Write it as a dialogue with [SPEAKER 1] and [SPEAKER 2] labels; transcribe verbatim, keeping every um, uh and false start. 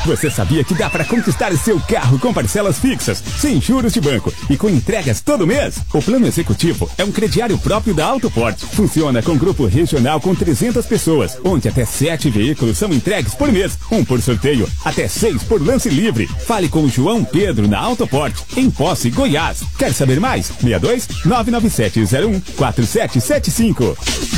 [SPEAKER 1] Você sabia que dá para conquistar seu carro com parcelas fixas, sem juros de banco e com entregas todo mês? O plano executivo é um crediário próprio da Autoport. Funciona com grupo regional com trezentas pessoas, onde até sete veículos são entregues por mês, um por sorteio, até seis por lance livre. Fale com o João Pedro na Autoport, em Posse, Goiás. Quer saber mais? seis dois nove nove sete zero um quatro sete sete cinco.